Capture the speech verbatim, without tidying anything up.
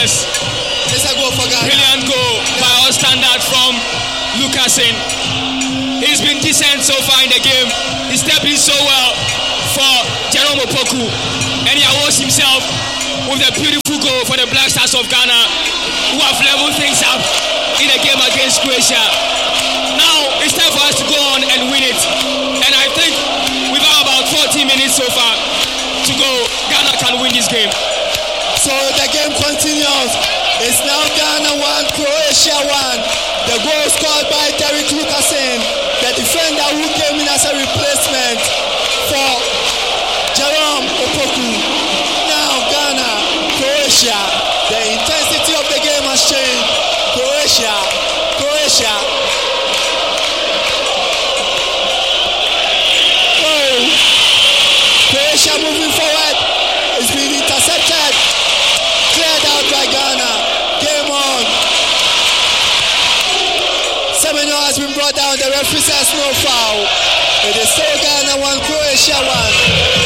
Yes. It's a goal for Ghana. Brilliant goal by our standard from Lucasen. He's been decent so far in the game. He's stepping so well for Jerome Opoku. And he awards himself with a beautiful goal for the Black Stars of Ghana, who have leveled things up in the game against Croatia. Now it's time for us to go on and win it. And I think we've had about forty minutes so far to go. Ghana can win this game. So the game continues. It's now Ghana one, Croatia one. The goal scored by Derek Lucasen, the defender who came in as a replacement for Jerome Opoku. Now Ghana, Croatia. The intensity of the game has changed. Croatia, Croatia. Oh, Croatia moving forward. It's been intercepted. Cleared out by Ghana. Game on. Semenyo has been brought down. The referee says no foul. It is still Ghana one, Croatia one.